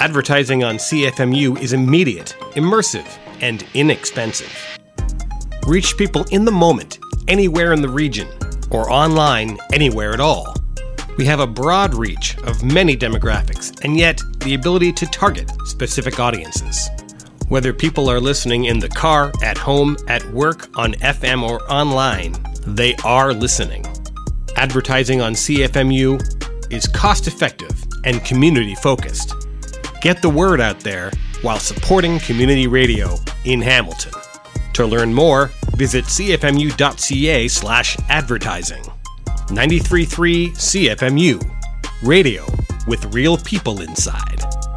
Advertising on CFMU is immediate, immersive, and inexpensive. Reach people in the moment, anywhere in the region, or online, anywhere at all. We have a broad reach of many demographics, and yet the ability to target specific audiences. Whether people are listening in the car, at home, at work, on FM, or online, they are listening. Advertising on CFMU is cost-effective and community-focused. Get the word out there while supporting community radio in Hamilton. To learn more, visit cfmu.ca/advertising. 93.3 CFMU. Radio with real people inside.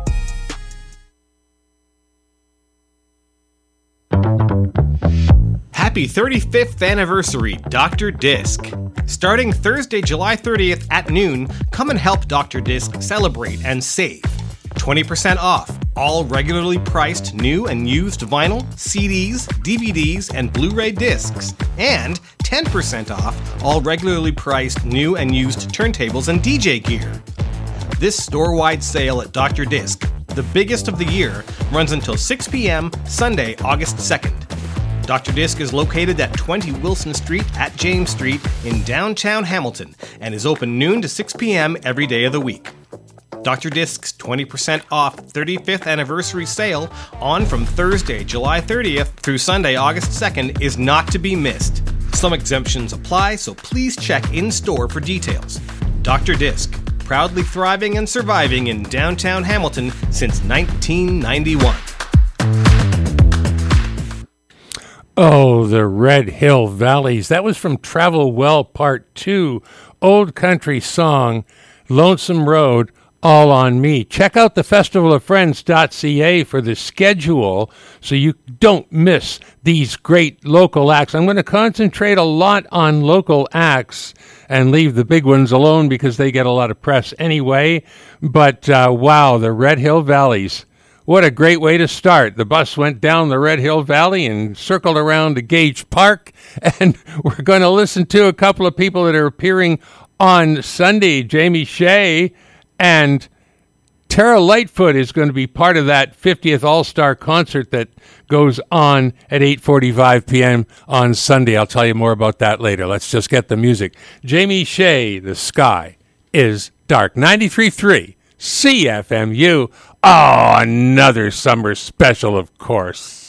Happy 35th anniversary, Dr. Disc. Starting Thursday, July 30th at noon, come and help Dr. Disc celebrate and save. 20% off all regularly priced new and used vinyl, CDs, DVDs, and Blu-ray discs, and 10% off all regularly priced new and used turntables and DJ gear. This store-wide sale at Dr. Disc, the biggest of the year, runs until 6 p.m. Sunday, August 2nd. Dr. Disc is located at 20 Wilson Street at James Street in downtown Hamilton and is open noon to 6 p.m. every day of the week. Dr. Disc's 20% off 35th anniversary sale on from Thursday, July 30th through Sunday, August 2nd is not to be missed. Some exemptions apply, so please check in-store for details. Dr. Disc, proudly thriving and surviving in downtown Hamilton since 1991. Oh, the Red Hill Valleys. That was from Travel Well Part 2, old country song, Lonesome Road, All on Me. Check out the festivalofriends.ca for the schedule so you don't miss these great local acts. I'm going to concentrate a lot on local acts and leave the big ones alone because they get a lot of press anyway. But wow, the Red Hill Valleys. What a great way to start. The bus went down the Red Hill Valley and circled around to Gage Park. And we're going to listen to a couple of people that are appearing on Sunday. Jamie Shea and Tara Lightfoot is going to be part of that 50th All-Star concert that goes on at 8:45 p.m. on Sunday. I'll tell you more about that later. Let's just get the music. Jamie Shea, The Sky is Dark. 93.3 CFMU. Oh, another summer special, of course.